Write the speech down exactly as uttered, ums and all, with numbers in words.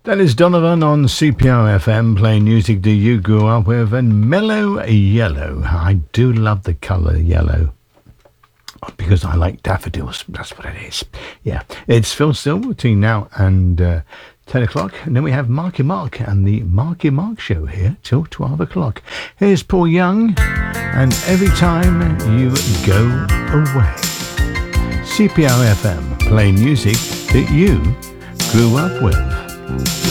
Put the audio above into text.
That is Donovan on C P R F M playing music that you grew up with, and Mellow Yellow. I do love the colour yellow because I like daffodils. That's what it is. Yeah, it's Phil Still between now and uh, ten o'clock, and then we have Marky Mark and the Marky Mark Show here till twelve o'clock. Here's Paul Young and Every Time You Go Away. C P R F M playing music that you grew up with.